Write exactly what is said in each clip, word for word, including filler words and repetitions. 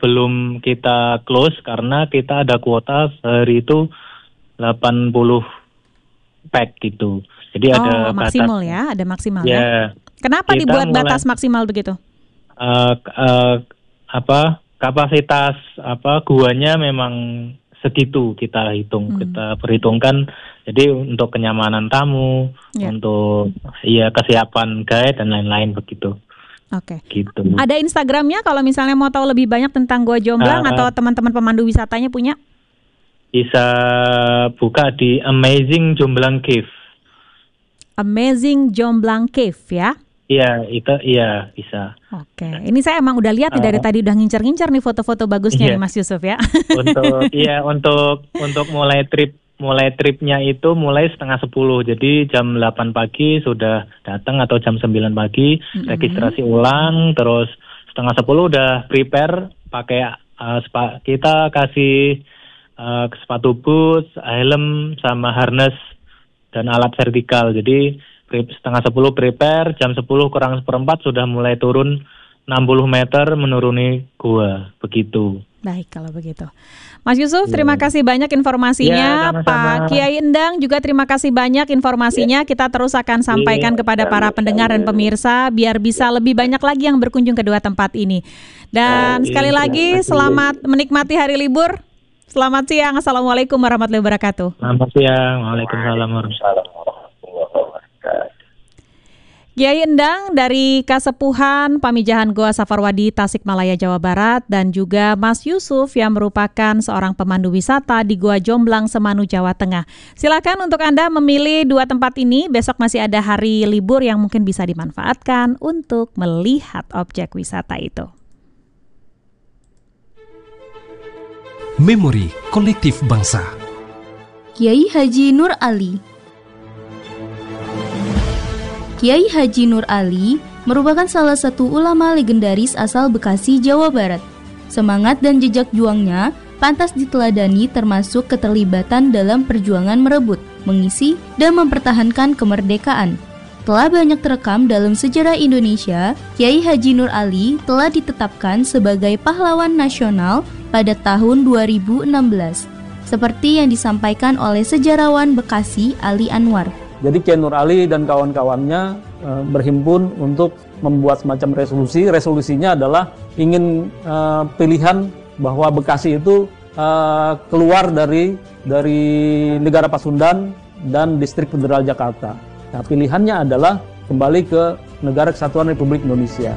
belum kita close karena kita ada kuota sehari itu delapan puluh pack gitu. Jadi oh, ada maksimal batas. ya, ada maksimal ya. ya. Kenapa Kita dibuat mulai, batas maksimal begitu? Uh, uh, apa kapasitas apa guanya memang segitu kita hitung, hmm. kita perhitungkan. Jadi untuk kenyamanan tamu, ya. Untuk ya kesiapan guide dan lain-lain begitu. Oke. Okay. Gitu. Ada Instagramnya kalau misalnya mau tahu lebih banyak tentang Gua Jomblang uh, atau teman-teman pemandu wisatanya punya? Bisa buka di Amazing Jomblang Cave. Amazing Jomblang Cave ya? Iya, itu iya bisa. Oke, ini saya emang udah lihat uh, dari tadi udah ngincer-ngincer nih foto-foto bagusnya iya. nih Mas Yusuf ya. Untuk iya untuk untuk mulai trip mulai tripnya itu mulai setengah sepuluh. Jadi jam delapan pagi sudah datang atau jam sembilan pagi mm-hmm. registrasi ulang, terus setengah sepuluh udah prepare pakai uh, spa, kita kasih uh, sepatu boots, helm sama harness dan alat vertikal. Jadi setengah sepuluh prepare, jam sepuluh kurang seperempat sudah mulai turun enam puluh meter menuruni gua, begitu. Baik kalau begitu. Mas Yusuf, ya. Terima kasih banyak informasinya. Ya, Pak Kiai Endang juga terima kasih banyak informasinya. Ya. Kita terus akan sampaikan ya. kepada para pendengar dan pemirsa biar bisa lebih banyak lagi yang berkunjung ke dua tempat ini. Dan ya, sekali ya. lagi selamat menikmati hari libur. Selamat siang. Assalamualaikum warahmatullahi wabarakatuh. Selamat siang. Waalaikumsalam warahmatullahi wabarakatuh. Kiai Endang dari Kasepuhan Pamijahan Goa Safarwadi, Tasikmalaya, Jawa Barat, dan juga Mas Yusuf yang merupakan seorang pemandu wisata di Gua Jomblang, Semanu, Jawa Tengah. Silakan untuk Anda memilih dua tempat ini. Besok masih ada hari libur yang mungkin bisa dimanfaatkan untuk melihat objek wisata itu. Memori Kolektif Bangsa. Kiai Haji Nur Ali. Kiai Haji Nur Ali merupakan salah satu ulama legendaris asal Bekasi, Jawa Barat. Semangat dan jejak juangnya pantas diteladani termasuk keterlibatan dalam perjuangan merebut, mengisi, dan mempertahankan kemerdekaan. Telah banyak terekam dalam sejarah Indonesia, Kiai Haji Nur Ali telah ditetapkan sebagai pahlawan nasional pada tahun dua ribu enam belas, seperti yang disampaikan oleh sejarawan Bekasi Ali Anwar. Jadi Kiai Nur Ali dan kawan-kawannya e, berhimpun untuk membuat semacam resolusi. Resolusinya adalah ingin e, pilihan bahwa Bekasi itu e, keluar dari dari negara Pasundan dan Distrik Federal Jakarta. Nah, pilihannya adalah kembali ke Negara Kesatuan Republik Indonesia.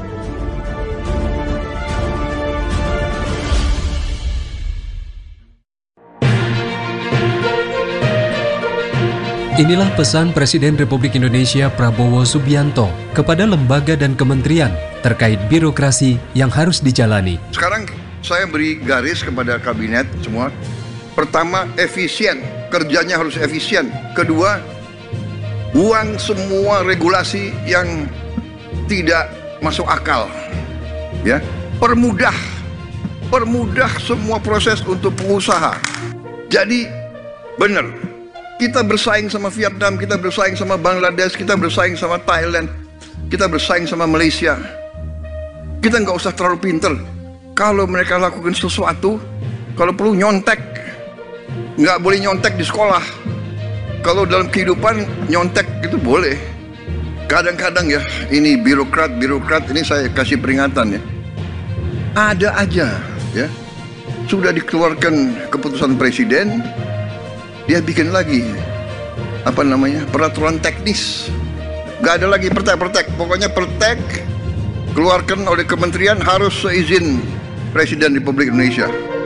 Inilah pesan Presiden Republik Indonesia Prabowo Subianto kepada lembaga dan kementerian terkait birokrasi yang harus dijalani. Sekarang saya beri garis kepada kabinet semua. Pertama, efisien. Kerjanya harus efisien. Kedua, buang semua regulasi yang tidak masuk akal. Ya, permudah. Permudah semua proses untuk pengusaha. Jadi, benar. Kita bersaing sama Vietnam, kita bersaing sama Bangladesh, kita bersaing sama Thailand, kita bersaing sama Malaysia. Kita nggak usah terlalu pinter. Kalau mereka lakukan sesuatu, kalau perlu nyontek, nggak boleh nyontek di sekolah. Kalau dalam kehidupan nyontek itu boleh. Kadang-kadang ya, ini birokrat-birokrat, ini saya kasih peringatan ya. Ada aja ya, sudah dikeluarkan keputusan presiden, dia bikin lagi apa namanya peraturan teknis, nggak ada lagi pertek-pertek, pokoknya pertek keluarkan oleh kementerian harus seizin Presiden Republik Indonesia.